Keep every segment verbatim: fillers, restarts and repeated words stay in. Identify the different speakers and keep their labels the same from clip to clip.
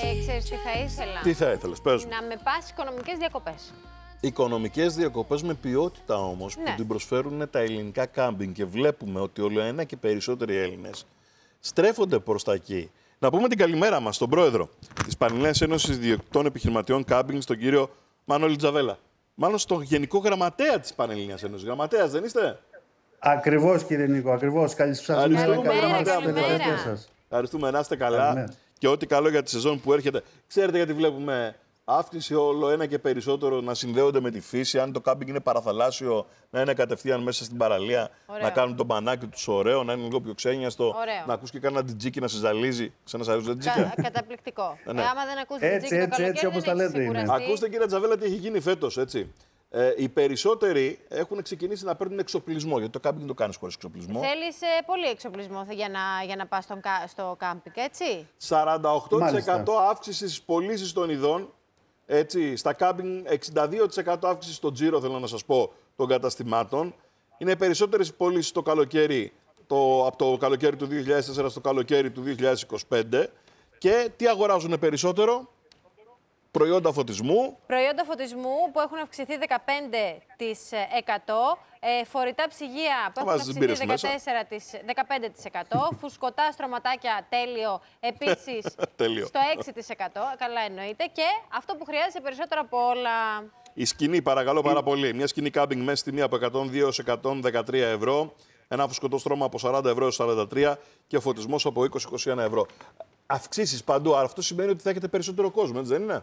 Speaker 1: Ε, ξέρεις τι θα ήθελα.
Speaker 2: Τι θα ήθελες, πες μου.
Speaker 1: Να με πας οικονομικές διακοπές.
Speaker 2: Οικονομικές διακοπές με ποιότητα όμως,
Speaker 1: Ναι.
Speaker 2: που την προσφέρουν τα ελληνικά κάμπινγκ και βλέπουμε ότι όλο ένα και περισσότεροι Έλληνες στρέφονται προς τα εκεί. Να πούμε την καλημέρα μας στον πρόεδρο της Πανελλήνιας Ένωσης Ιδιοκτητών Επιχειρηματιών Κάμπινγκ, τον κύριο Μανώλη Τζαβέλα. Μάλλον στον Γενικό Γραμματέα της Πανελλήνιας Ένωσης. Γραμματέας, δεν είστε?
Speaker 3: Ακριβώς, κύριε Νίκο, ακριβώς. Καλησπέρα.
Speaker 2: Ευχαριστούμε. Ευχαριστούμε, να είστε καλά. Καλημέρα. Και ό,τι καλό για τη σεζόν που έρχεται. Ξέρετε γιατί βλέπουμε αύξηση όλο ένα και περισσότερο να συνδέονται με τη φύση. Αν το κάμπινγκ είναι παραθαλάσσιο, να είναι κατευθείαν μέσα στην παραλία, ωραίο. Να κάνουν το μπανάκι του ωραίο, να είναι λίγο πιο ξένιαστο. Ωραίο. Να ακούς και κανένα τζιτζίκι να σε ζαλίζει. Ξένα σ' δεν τζιτζίκια.
Speaker 1: Καταπληκτικό.
Speaker 2: ναι.
Speaker 1: Ε, άμα δεν ακούς
Speaker 3: έτσι,
Speaker 1: τζιτζίκι,
Speaker 3: έτσι,
Speaker 1: το
Speaker 3: έτσι, όπως τα λέτε είναι.
Speaker 2: Ακούστε, κύριε Τζαβέλα, τι έχει γίνει φέτος, έτσι. Ε, οι περισσότεροι έχουν ξεκινήσει να παίρνουν εξοπλισμό, γιατί το κάμπινγκ το κάνεις χωρίς εξοπλισμό.
Speaker 1: Θέλεις ε, πολύ εξοπλισμό για να, για να πας στον, στο κάμπινγκ, έτσι.
Speaker 2: σαράντα οκτώ τοις εκατό Μάλιστα. Αύξηση στις πωλήσεις των ειδών. Έτσι, στα κάμπινγκ εξήντα δύο τοις εκατό αύξηση στο τζίρο, θέλω να σας πω, των καταστημάτων. Είναι περισσότερες πωλήσεις το καλοκαίρι, το, από το καλοκαίρι του δύο χιλιάδες τέσσερα στο καλοκαίρι του δύο χιλιάδες είκοσι πέντε. Και τι αγοράζουν περισσότερο? Προϊόντα φωτισμού.
Speaker 1: Προϊόντα φωτισμού που έχουν αυξηθεί δεκαπέντε τοις εκατό. Ε, φορητά ψυγεία που έχουν αυξηθεί δεκαπέντε τοις εκατό. Φουσκωτά στρωματάκια, τέλειο, επίσης στο έξι τοις εκατό. Καλά εννοείται. Και αυτό που χρειάζεται περισσότερο από όλα.
Speaker 2: Η σκηνή, παρακαλώ πάρα πολύ. Μια σκηνή κάμπινγκ μέσα στη μία από εκατόν δύο έως εκατόν δεκατρία ευρώ. Ένα φουσκωτό στρώμα από σαράντα ευρώ έως σαράντα τρία και φωτισμός από είκοσι με είκοσι ένα ευρώ. Αυξήσεις παντού. Αυτό σημαίνει ότι θα έχετε περισσότερο κόσμο, έτσι δεν είναι?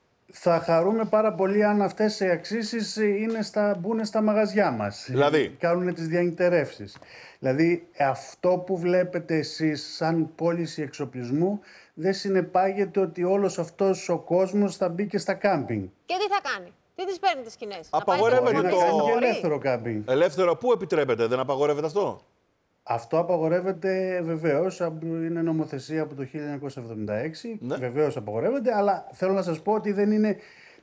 Speaker 3: Θα χαρούμε πάρα πολύ αν αυτές οι αξίσεις είναι στα, μπουν στα μαγαζιά μας.
Speaker 2: Δηλαδή.
Speaker 3: Κάνουν τις διανυκτερεύσεις. Δηλαδή αυτό που βλέπετε εσείς σαν πώληση εξοπλισμού δεν συνεπάγεται ότι όλος αυτός ο κόσμος θα μπει και στα κάμπινγκ.
Speaker 1: Και τι θα κάνει? Τι τις παίρνει τις σκηνές?
Speaker 2: Απαγορεύεται το...
Speaker 3: και ελεύθερο κάμπινγκ.
Speaker 2: Ελεύθερο πού επιτρέπεται, δεν απαγορεύεται αυτό?
Speaker 3: Αυτό απαγορεύεται βεβαίως, είναι νομοθεσία από το χίλια εννιακόσια εβδομήντα έξι, ναι. Βεβαίως απαγορεύεται, αλλά θέλω να σας πω ότι δεν είναι,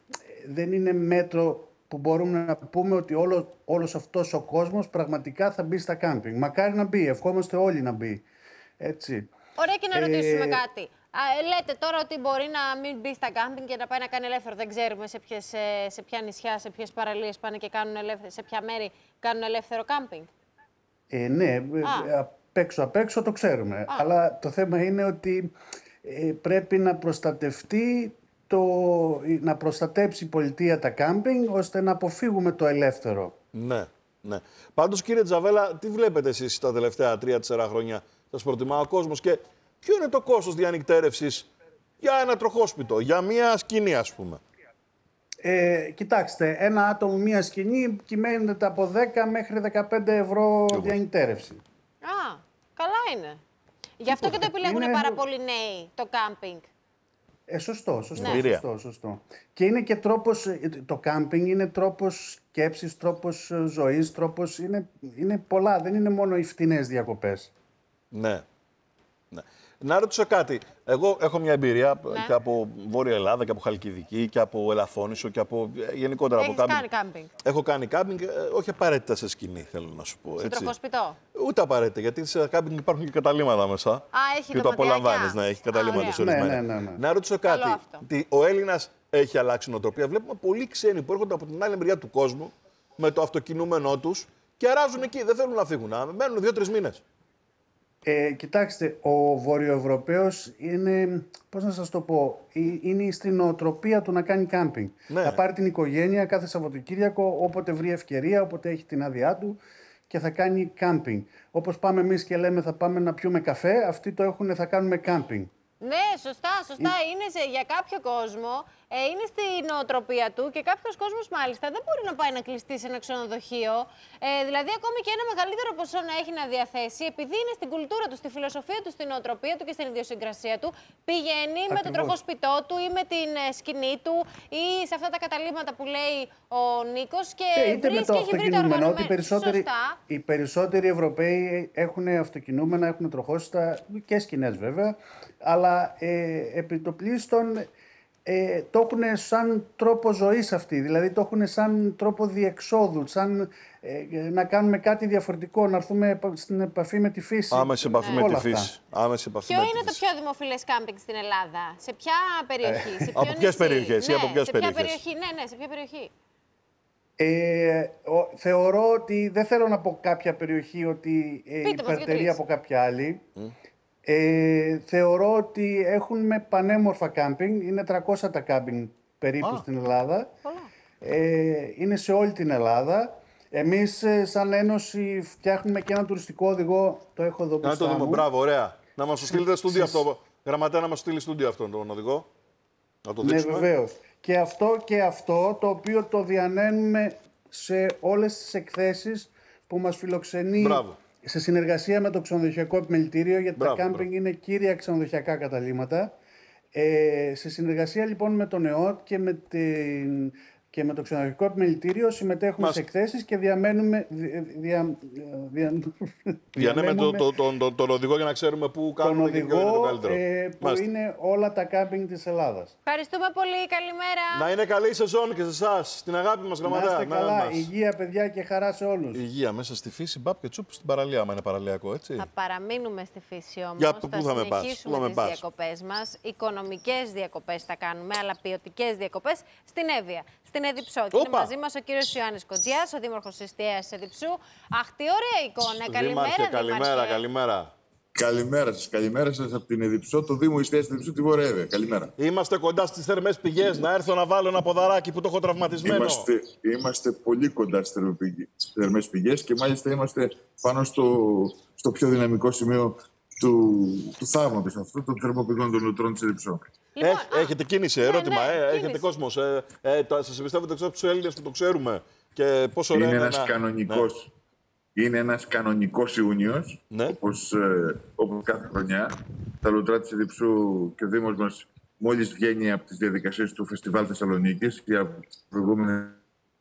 Speaker 3: δεν είναι μέτρο που μπορούμε να πούμε ότι όλο, όλος αυτός ο κόσμος πραγματικά θα μπει στα κάμπινγκ. Μακάρι να μπει, ευχόμαστε όλοι να μπει. Έτσι.
Speaker 1: Ωραία, και να ρωτήσουμε ε... κάτι. Α, λέτε τώρα ότι μπορεί να μην μπει στα κάμπινγκ και να πάει να κάνει ελεύθερο. Δεν ξέρουμε σε, ποιες, σε ποια νησιά, σε ποιες παραλίες πάνε και κάνουν ελεύθερο, σε ποια μέρη κάνουν ελεύθερο κάμπινγκ.
Speaker 3: Ε, ναι, απ' έξω απ' έξω το ξέρουμε. Α. Αλλά το θέμα είναι ότι ε, πρέπει να προστατευτεί, το, να προστατέψει η πολιτεία τα κάμπινγκ, ώστε να αποφύγουμε το ελεύθερο.
Speaker 2: Ναι, ναι. Πάντως, κύριε Τζαβέλα, τι βλέπετε εσείς τα τελευταία τρία τέσσερα χρόνια? Σας προτιμά ο κόσμος και ποιο είναι το κόστος διανυκτέρευσης για ένα τροχόσπιτο, για μία σκηνή, ας πούμε?
Speaker 3: Ε, κοιτάξτε, ένα άτομο, μία σκηνή κυμαίνεται από δέκα μέχρι δεκαπέντε ευρώ διανυκτέρευση.
Speaker 1: Α, καλά είναι. Γι' αυτό και το επιλέγουν είναι... πάρα πολλοί νέοι, το κάμπινγκ.
Speaker 3: Ε, σωστό, σωστό,
Speaker 1: ναι.
Speaker 3: σωστό, σωστό. Και είναι και τρόπος, το κάμπινγκ είναι τρόπος σκέψης, τρόπος ζωής, τρόπος, είναι, είναι πολλά, δεν είναι μόνο οι φτηνές διακοπές.
Speaker 2: Ναι. Ναι. Να ρωτήσω κάτι. Εγώ έχω μια εμπειρία ναι. και από Βόρεια Ελλάδα και από Χαλκιδική και από Ελαφώνησο και από γενικότερα
Speaker 1: Έχεις
Speaker 2: από κάμπινγκ.
Speaker 1: κάνει κάμπινγκ?
Speaker 2: Έχω κάνει κάμπινγκ, όχι απαραίτητα σε σκηνή, θέλω να σου πω.
Speaker 1: Σε τροχοσπιτό?
Speaker 2: Ούτε απαραίτητα, γιατί σε κάμπινγκ υπάρχουν και καταλήμματα μέσα.
Speaker 1: Α, έχει
Speaker 2: και το απολαμβάνεις να έχει καταλήμματα σε ορισμένα.
Speaker 3: Ναι, ναι, ναι, ναι.
Speaker 2: Να ρωτήσω κάτι. Τι, ο Έλληνας έχει αλλάξει νοοτροπία. Βλέπουμε πολλοί ξένοι που έρχονται από την άλλη μεριά του κόσμου με το αυτοκινούμενό τους και αράζουν εκεί. Δεν θέλουν να φύγουν. Να μένουν δύο-τρεις μήνες.
Speaker 3: Ε, κοιτάξτε, ο Βορειοευρωπαίος είναι, πώς να σας το πω, είναι στην νοοτροπία του να κάνει κάμπινγκ. Ναι. Θα πάρει την οικογένεια κάθε Σαββατοκύριακο, όποτε βρει ευκαιρία, όποτε έχει την άδειά του και θα κάνει κάμπινγκ. Όπως πάμε εμείς και λέμε θα πάμε να πιούμε καφέ, αυτοί το έχουν, θα κάνουμε κάμπινγκ.
Speaker 1: Ναι, σωστά, σωστά. Ε... Είναι σε, για κάποιο κόσμο, ε, είναι στην νοοτροπία του και κάποιος κόσμος μάλιστα δεν μπορεί να πάει να κλειστεί σε ένα ξενοδοχείο. Ε, δηλαδή, ακόμη και ένα μεγαλύτερο ποσό να έχει να διαθέσει, επειδή είναι στην κουλτούρα του, στη φιλοσοφία του, στην νοοτροπία του και στην ιδιοσυγκρασία του, πηγαίνει Ακριβώς. με το τροχόσπιτό του ή με την σκηνή του ή σε αυτά τα καταλήμματα που λέει ο Νίκος και
Speaker 3: ε, είτε με το αυτοκινούμενο, ότι οι περισσότεροι, οι περισσότεροι Ευρωπαίοι έχουν αυτοκινούμενα, έχουν τροχόσπιτα και σκηνές βέβαια. Αλλά ε, επί το πλείστον ε, το έχουν σαν τρόπο ζωής αυτοί, δηλαδή το έχουν σαν τρόπο διεξόδου, σαν ε, να κάνουμε κάτι διαφορετικό, να έρθουμε στην επαφή με τη φύση.
Speaker 2: Άμεση επαφή
Speaker 3: ναι.
Speaker 2: με τη φύση. Άμεση επαφή
Speaker 1: Ποιο
Speaker 2: με
Speaker 1: είναι
Speaker 2: τη
Speaker 1: το
Speaker 2: φύση.
Speaker 1: πιο δημοφιλές κάμπινγκ στην Ελλάδα, σε ποια περιοχή, σε ποιο
Speaker 2: Από ποιες
Speaker 1: νησί?
Speaker 2: περιοχές ή
Speaker 1: ναι,
Speaker 2: από ποιες
Speaker 1: σε ποια
Speaker 2: περιοχές?
Speaker 1: περιοχή, ναι, ναι, σε ποια περιοχή.
Speaker 3: Ε, ο, θεωρώ ότι, δεν θέλω να πω κάποια περιοχή ότι ε,
Speaker 1: Πείτε μας
Speaker 3: υπερτερεί
Speaker 1: δύο-τρεις.
Speaker 3: από κάποια άλλη. Mm. Ε, θεωρώ ότι έχουν με πανέμορφα κάμπινγκ, είναι τριακόσια τα κάμπινγκ περίπου
Speaker 2: Α.
Speaker 3: στην Ελλάδα.
Speaker 1: Πολλά.
Speaker 3: Ε, είναι σε όλη την Ελλάδα. Εμείς ε, σαν Ένωση φτιάχνουμε και ένα τουριστικό οδηγό, το έχω εδώ
Speaker 2: Να
Speaker 3: μπροστά
Speaker 2: το δούμε,
Speaker 3: μου.
Speaker 2: μπράβο, ωραία. Να μας το στείλετε στούντιο
Speaker 3: Στις-
Speaker 2: αυτό. Γραμματέα, να μας στείλει στούντιο αυτόν τον οδηγό. Να το
Speaker 3: Ναι,
Speaker 2: δείξουμε.
Speaker 3: βεβαίως. Και αυτό και αυτό, το οποίο το διανέμουμε σε όλες τις εκθέσεις που μας φιλοξενεί
Speaker 2: Μπράβο.
Speaker 3: σε συνεργασία με το ξενοδοχειακό επιμελητήριο, γιατί
Speaker 2: Μπράβο,
Speaker 3: τα κάμπινγκ είναι κύρια ξενοδοχειακά καταλύματα. Ε, σε συνεργασία λοιπόν με τον ΕΟΤ και με, την, και με το ξενοδοχειακό επιμελητήριο συμμετέχουμε
Speaker 2: Μας-
Speaker 3: σε εκθέσεις και διαμένουμε... Δια, δια, δια,
Speaker 2: Διανέμε το, το, τον, τον, τον οδηγό για να ξέρουμε πού
Speaker 3: τον
Speaker 2: κάνουμε και ποιο είναι το
Speaker 3: οδηγό
Speaker 2: καλύτερο.
Speaker 3: ε, που
Speaker 2: Μάλιστα.
Speaker 3: είναι όλα τα κάμπινγκ της Ελλάδας.
Speaker 1: Ευχαριστούμε πολύ, καλημέρα.
Speaker 2: Να είναι καλή η σεζόν και σε εσάς. Την αγάπη μας,
Speaker 3: Να
Speaker 2: γραμματέα.
Speaker 3: είστε
Speaker 2: Να
Speaker 3: καλά,
Speaker 2: μας.
Speaker 3: υγεία παιδιά και χαρά σε όλους.
Speaker 2: Υγεία μέσα στη φύση, μπαπ και τσουπ στην παραλία, άμα είναι παραλιακό, έτσι.
Speaker 1: Θα παραμείνουμε στη φύση όμως.
Speaker 2: Για πού- πού θα με πας,
Speaker 1: συνεχίσουμε
Speaker 2: πού θα με
Speaker 1: τις
Speaker 2: πας.
Speaker 1: διακοπές μας. Οικονομικές διακοπές θα κάνουμε, αλλά ποιοτικές διακοπές στην Εύβοια, στην Εδιψό. Και είναι
Speaker 2: Όπα.
Speaker 1: μαζί μας ο κύριος Ιωάννης Κοτζιάς, ο δήμαρχος της Εστίας Εδιψού. Αχ, τι ωραία εικόνα. Καλημέρα,
Speaker 2: Δήμαρχε, καλημέρα,
Speaker 1: Δήμαρχε.
Speaker 2: καλημέρα.
Speaker 4: Καλημέρα σας, καλημέρα σας από την Εδιψό, το Δήμο Εστίας Εδιψού, τη Βόρεια Εύβοια. Καλημέρα.
Speaker 2: Είμαστε κοντά στις θερμές πηγές. Να έρθω να βάλω ένα ποδαράκι που το έχω τραυματισμένο.
Speaker 4: Είμαστε, είμαστε πολύ κοντά στις θερμοπηγ- στις θερμές πηγές και μάλιστα είμαστε πάνω στο, στο πιο δυναμικό σημείο του, του θαύματος αυτού των θερμοπηγών των νοτρών της Εδιψό.
Speaker 1: Λοιπόν,
Speaker 2: Έχ-
Speaker 1: α,
Speaker 2: έχετε κίνηση,
Speaker 1: ναι,
Speaker 2: ερώτημα.
Speaker 1: ναι,
Speaker 2: ε,
Speaker 1: κίνηση.
Speaker 2: έχετε κόσμος. Ε, ε, το- σας εμπιστεύετε εξώ τους Έλληνες που το ξέρουμε. Και πόσο ωραία
Speaker 4: Είναι
Speaker 2: είναι
Speaker 4: ένας
Speaker 2: να-
Speaker 4: κανονικός, είναι ένας κανονικός Ιούνιος,
Speaker 2: Ναι.
Speaker 4: όπως, ε, όπως κάθε χρονιά. Τα Λουτρά της Εδιψού και ο Δήμος μας μόλις βγαίνει από τις διαδικασίες του Φεστιβάλ Θεσσαλονίκης και από τις προηγούμενες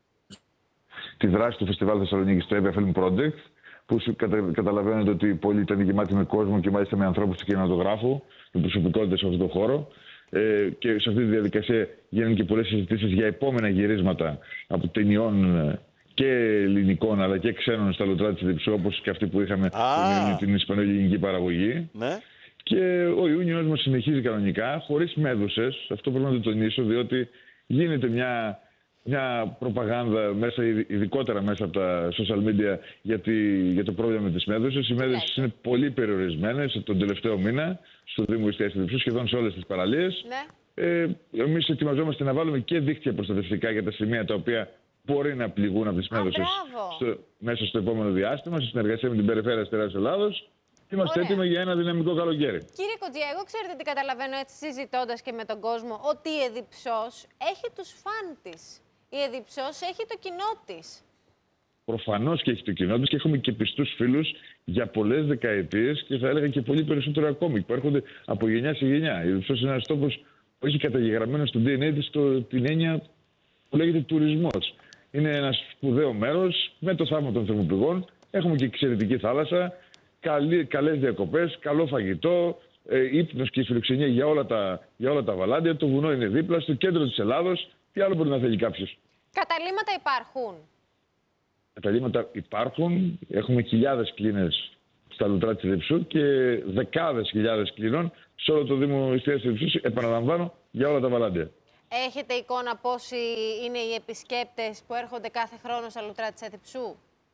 Speaker 5: τη δράση του Φεστιβάλ Θεσσαλονίκης στο Εύβοια Film Project, που σου κατα... καταλαβαίνετε ότι πολύ ήταν γεμάτη με κόσμο και μάλιστα με ανθρώπους του κινηματογράφου, με προσωπικότητες σε αυτόν τον χώρο. Ε, και σε αυτή τη διαδικασία γίνανε και πολλές συζητήσεις για επόμενα γυρίσματα από ταινιών ε, και ελληνικών αλλά και ξένων στα Λουτρά της Εδιψού, όπως και αυτή που είχαμε
Speaker 2: Α.
Speaker 5: τον Ιούνιο, την ισπανοελληνική παραγωγή.
Speaker 2: Ναι.
Speaker 5: Και ο Ιούνιος μας συνεχίζει κανονικά, χωρίς μέδουσες. Αυτό πρέπει να το τονίσω, διότι γίνεται μια, μια προπαγάνδα, μέσα, ειδικότερα μέσα από τα social media, για, τη, για το πρόβλημα με τις μέδουσες. Οι μέδουσες είναι πολύ περιορισμένες τον τελευταίο μήνα στο Δήμο Εστίας Εδιψού, σχεδόν σε όλες τις παραλίες.
Speaker 1: Ναι.
Speaker 5: Ε, εμείς ετοιμαζόμαστε να βάλουμε και δίκτυα προστατευτικά για τα σημεία τα οποία μπορεί να πληγούν από τις
Speaker 1: Α,
Speaker 5: μέδουσες
Speaker 1: μπράβο.
Speaker 5: στο, μέσα στο επόμενο διάστημα, σε συνεργασία με την Περιφέρεια Αστεράς Ελλάδος. Είμαστε
Speaker 1: Ωραία.
Speaker 5: έτοιμοι για ένα δυναμικό καλοκαίρι.
Speaker 1: Κύριε Κοτζιά, εγώ ξέρετε τι καταλαβαίνω έτσι συζητώντας και με τον κόσμο, ότι η Εδιψός έχει τους φαν της. Η Εδιψός έχει το κοινό της.
Speaker 5: Προφανώς και έχει το κοινό της και έχουμε και πιστούς φίλους για πολλές δεκαετίες και θα έλεγα και πολύ περισσότερο ακόμη, που έρχονται από γενιά σε γενιά. Η Εδιψός είναι ένας τόπος που έχει καταγεγραμμένο στο ντι εν έι της το, την έννοια που λέγεται τουρισμός. Είναι ένα σπουδαίο μέρος με το θαύμα των θερμοπηγών. Έχουμε και εξαιρετική θάλασσα, καλή, καλές διακοπές, καλό φαγητό, ε, ύπνος και φιλοξενία για όλα, τα, για όλα τα βαλάντια. Το βουνό είναι δίπλα, στο κέντρο της Ελλάδος. Τι άλλο μπορεί να θέλει κάποιος.
Speaker 1: Καταλήμματα υπάρχουν.
Speaker 5: Καταλήμματα υπάρχουν. Έχουμε χιλιάδες κλίνες στα Λουτρά της Εδιψού και δεκάδες χιλιάδες κλίνων σε όλο το Δήμο Εστίας Εδιψού. Επαναλαμβάνω, για όλα τα βαλάντια.
Speaker 1: Έχετε εικόνα πόσοι είναι οι επισκέπτες που έρχονται κάθε χρόνο στα Λουτρά της Εδιψού?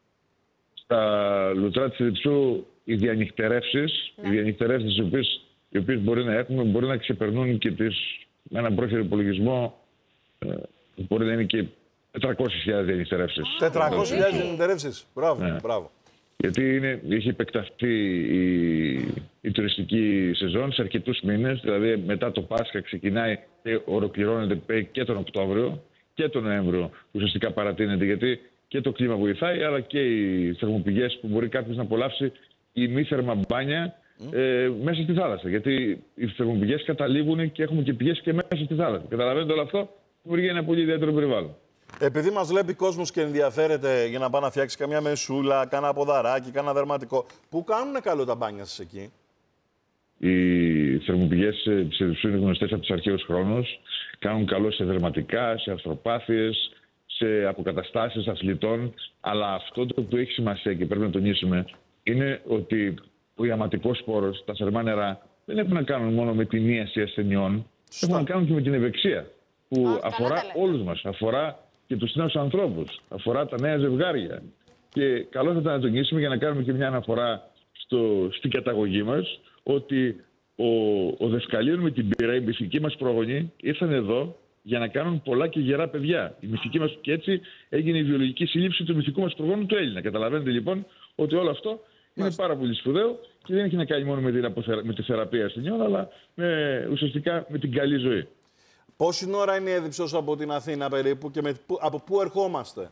Speaker 5: Στα Λουτρά της Εδιψού οι διανυκτερεύσεις,
Speaker 1: Ναι.
Speaker 5: οι διανυκτερεύσεις οι οποίες, οι οποίες μπορεί να έχουμε, μπορεί να ξεπερνούν και τις, με έναν πρόχειρο υπολογισμό, ε, μπορεί να είναι και τετρακόσιες χιλιάδες διανυκτερεύσεις.
Speaker 2: τετρακόσιες χιλιάδες
Speaker 1: Πολύ.
Speaker 2: εντερεύσεις. Μπράβο,
Speaker 5: Ναι.
Speaker 2: μπράβο.
Speaker 5: Γιατί είναι, έχει επεκταθεί η, η τουριστική σεζόν σε αρκετούς μήνες, δηλαδή μετά το Πάσχα ξεκινάει και ολοκληρώνεται και τον Οκτώβριο και τον Νοέμβριο, ουσιαστικά παρατείνεται, γιατί και το κλίμα βοηθάει, αλλά και οι θερμοπηγές που μπορεί κάποιος να απολαύσει ημίθερμα μπάνια ε, μέσα στη θάλασσα. Γιατί οι θερμοπηγές καταλήγουν και έχουμε και πηγές και μέσα στη θάλασσα. Καταλαβαίνετε όλο αυτό, δημιουργεί ένα πολύ ιδιαίτερο περιβάλλον.
Speaker 2: Επειδή μας βλέπει κόσμος και ενδιαφέρεται για να πάει να φτιάξει καμιά μεσούλα, κάνα ποδαράκι, κάνα δερματικό, πού κάνουνε καλό τα μπάνια σας εκεί?
Speaker 5: Η θερμοπηγές της Ερυθρού είναι γνωστές από τους αρχαίους χρόνους. Κάνουν καλό σε δερματικά, σε αρθροπάθειες, σε αποκαταστάσεις αθλητών. Αλλά αυτό το που έχει σημασία και πρέπει να τονίσουμε είναι ότι ο ιαματικός σπόρος, τα θερμά νερά, δεν έχουν να κάνουν μόνο με την ίαση ασθενειών, έχουν να κάνουν και με την ευεξία που
Speaker 1: Α,
Speaker 5: αφορά όλους μας. Αφορά και τους νέους ανθρώπους, αφορά τα νέα ζευγάρια. Και καλό θα ήταν να τονίσουμε για να κάνουμε και μια αναφορά στο, στην καταγωγή μας ότι ο, ο Δευκαλίων με την πύρα, οι μυθικοί μας προγονείς, ήρθαν εδώ για να κάνουν πολλά και γερά παιδιά. Η μυθική μας, και έτσι έγινε η βιολογική σύλληψη του μυθικού μας προγόνου του Έλληνα. Καταλαβαίνετε λοιπόν ότι όλο αυτό είναι πάρα πολύ σπουδαίο και δεν έχει να κάνει μόνο με, την αποθερα... με τη θεραπεία ασθενειών, αλλά με, ουσιαστικά με την καλή ζωή.
Speaker 2: Πόση ώρα είναι η Έδυψος από την Αθήνα περίπου και με, από πού ερχόμαστε?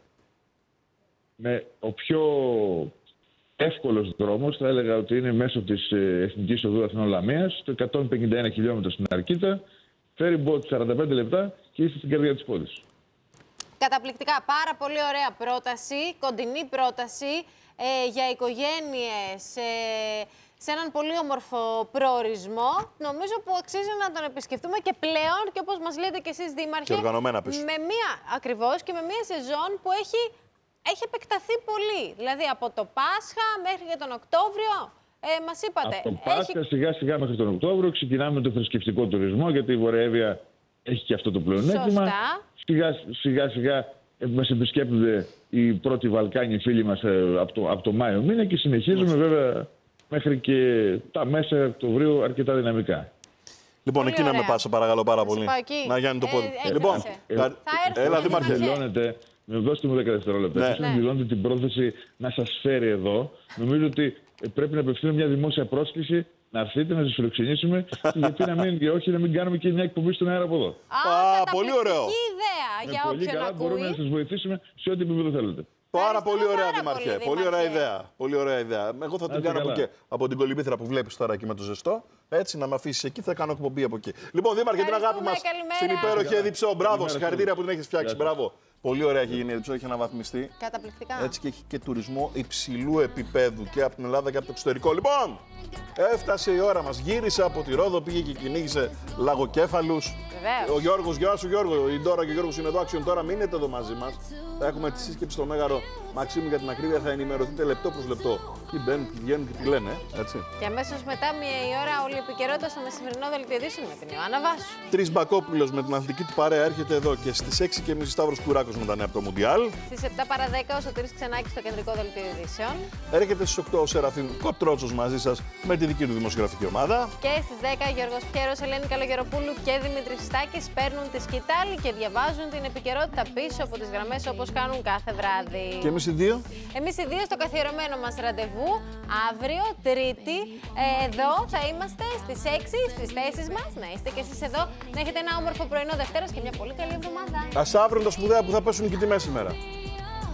Speaker 5: Με ο πιο εύκολος δρόμος θα έλεγα ότι είναι μέσω της Εθνικής Οδού Αθηνών Λαμίας, το εκατόν πενήντα ένα χιλιόμετρα στην Αρκίτα, ferry boat σαράντα πέντε λεπτά και είστε στην καρδιά της πόλης.
Speaker 1: Καταπληκτικά. Πάρα πολύ ωραία πρόταση, κοντινή πρόταση ε, για οικογένειες, ε, σε έναν πολύ όμορφο προορισμό. Νομίζω που αξίζει να τον επισκεφτούμε και πλέον, και όπως μας λέτε και εσείς δήμαρχε,
Speaker 2: και οργανωμένα πίσω.
Speaker 1: με μία, ακριβώς, και με μία σεζόν που έχει, έχει επεκταθεί πολύ. Δηλαδή από το Πάσχα μέχρι και τον Οκτώβριο. Ε, μας είπατε.
Speaker 5: Από το Πάσχα
Speaker 1: έχει...
Speaker 5: σιγά σιγά μέχρι τον Οκτώβριο ξεκινάμε το θρησκευτικό τουρισμό, γιατί η Βορειοεύβοια έχει και αυτό το πλεονέκτημα. Σιγά, σιγά σιγά μας επισκέπτονται οι πρώτοι Βαλκάνοι φίλοι μας ε, από, το, από το Μάιο μήνα και συνεχίζουμε βέβαια μέχρι και τα μέσα Οκτωβρίου αρκετά δυναμικά.
Speaker 2: Λοιπόν,
Speaker 1: πολύ
Speaker 2: εκεί
Speaker 1: ωραία.
Speaker 2: να με πάσα παρακαλώ πάρα πολύ.
Speaker 1: Να
Speaker 2: Γιάννη το πόδι.
Speaker 1: Ε,
Speaker 2: λοιπόν,
Speaker 1: ε, θα έρθουμε.
Speaker 2: Έλα, Δήμαρχε.
Speaker 5: Δηλώνετε, με δώστε μου δέκα δευτερόλεπτα.
Speaker 2: Ναι.
Speaker 5: Εσείς να δηλώνετε την πρόθεση να σας φέρει εδώ. Νομίζω ότι πρέπει να απευθύνουμε μια δημόσια πρόσκληση να έρθετε, να σας φιλοξενήσουμε γιατί να μην, και όχι να μην κάνουμε και μια εκπομπή στον αέρα από εδώ.
Speaker 2: Α, πολύ ωραίο.
Speaker 1: Ιδέα
Speaker 5: Με
Speaker 1: για
Speaker 5: πολύ
Speaker 1: όποιον
Speaker 5: καλά
Speaker 1: ακούει.
Speaker 5: μπορούμε να σας βοηθήσουμε σε ό,τι επίπεδο θέλετε.
Speaker 2: Πάρα πολύ ωραία,
Speaker 1: πάρα
Speaker 2: Δήμαρχε.
Speaker 1: πολύ,
Speaker 2: Πολύ ωραία
Speaker 1: Δήμαρχε.
Speaker 2: ιδέα. Πολύ ωραία ιδέα. Εγώ θα την
Speaker 5: Άντε
Speaker 2: κάνω από,
Speaker 5: καλά.
Speaker 2: εκεί, από την κολυμπήθρα που βλέπεις τώρα εκεί με το ζεστό. Έτσι, να με αφήσει εκεί, θα κάνω εκπομπή από εκεί. Λοιπόν, Δήμαρχε, την αγάπη μας
Speaker 1: Ευχαριστούμε,
Speaker 2: στην
Speaker 1: καλημέρα.
Speaker 2: υπέροχη Έδειψο. Μπράβο,
Speaker 5: Καλημέρα,
Speaker 2: συγχαρητήρια που την έχεις φτιάξει.
Speaker 5: Γεια σας.
Speaker 2: Μπράβο. Πολύ ωραία έχει γίνει η Έδειψο, έχει αναβαθμιστεί.
Speaker 1: Καταπληκτικά.
Speaker 2: Έτσι και έχει και τουρισμό υψηλού επίπεδου και από την Ελλάδα και από το εξωτερικό. Λοιπόν, έφτασε η ώρα μας. Γύρισε από τη Ρόδο, πήγε και κυνήγησε λαγοκέφαλους.
Speaker 1: Βεβαίως.
Speaker 2: Ο Γιώργος, γεια σου Γιώργο. Η Ντόρα και ο Γιώργος είναι εδώ. Άξιον τώρα, μείνετε εδώ μαζί μας. Θα έχουμε τη σύσκεψη στο Μέγαρο Μαξίμου για την ακρίβεια. Θα ενημερωθείτε λεπτό προς λεπτό. Τι μπαίνουν, τι βγαίνουν και τι λένε. Έτσι.
Speaker 1: Και αμέσως μετά, μία η ώρα, όλη η επικαιρότητα στο μεσημερινό δελτίο ειδήσεων με την Ιωάννα Βάσου.
Speaker 2: Τρεις Μπακόπουλος με την αθλητική του παρέα έρχεται εδώ και στις έξι και μισή Σταύρος Κουράκος με τα νέα από το Μουντιάλ.
Speaker 1: Στις επτά παρά δέκα ο Σωτήρης Ξενάκης στο κεντρικό δελτίο ειδήσεων.
Speaker 2: Έρχεται στις οκτώ ο Σεραφείμ Κοτρότσος μαζί σας με τη δική του δημοσιογραφική ομάδα.
Speaker 1: Και στις δέκα Γιώργος Πιέρος, Ελένη Καλογεροπούλου και Δημήτρης Στάκης παίρνουν τη σκητάλη και διαβάζουν την επικαιρότητα πίσω από τις γραμμές όπως κάνουν κάθε βράδυ.
Speaker 2: Και εμείς οι δύο.
Speaker 1: Εμείς οι δύο στο καθιερωμένο μας ραντεβού, αύριο, Τρίτη, ε, εδώ θα είμαστε στις έξι στις θέσεις μας. Να είστε και εσείς εδώ, να έχετε ένα όμορφο πρωινό Δευτέρας και μια πολύ καλή εβδομάδα.
Speaker 2: Ας αύριο τα σπουδαία που θα πέσουν και τη μέση μέρα.